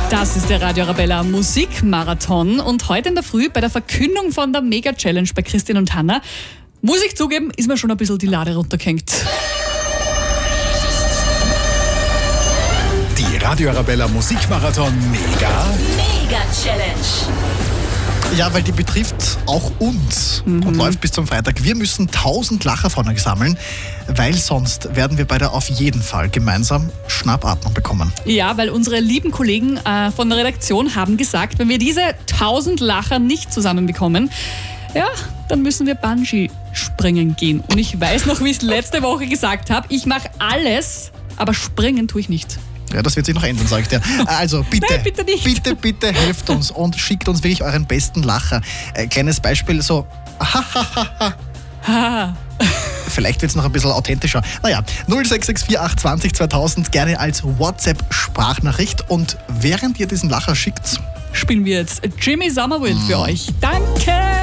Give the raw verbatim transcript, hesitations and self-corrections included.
Das ist der Radio Arabella Musikmarathon und heute in der Früh bei der Verkündung von der Mega-Challenge bei Christian und Hanna, muss ich zugeben, ist mir schon ein bisschen die Lade runtergehängt. Die Radio Arabella Musikmarathon Mega Mega-Challenge. Ja, weil die betrifft auch uns mhm. und läuft bis zum Freitag. Wir müssen tausend Lacher von euch sammeln, weil sonst werden wir beide auf jeden Fall gemeinsam Schnappatmung bekommen. Ja, weil unsere lieben Kollegen äh, von der Redaktion haben gesagt, wenn wir diese tausend Lacher nicht zusammenbekommen, ja, dann müssen wir Bungee springen gehen. Und ich weiß noch, wie ich es letzte Woche gesagt habe, ich mache alles, aber springen tue ich nicht. Ja, das wird sich noch ändern, sag ich dir. Also bitte, Nein, bitte nicht. bitte, bitte helft uns und schickt uns wirklich euren besten Lacher. Äh, kleines Beispiel, so Ha. Vielleicht wird es noch ein bisschen authentischer. Naja, null sechs sechs vier acht zwanzig zweitausend gerne als WhatsApp-Sprachnachricht. Und während ihr diesen Lacher schickt, Spielen wir jetzt Jimmy Somerville für euch. Danke!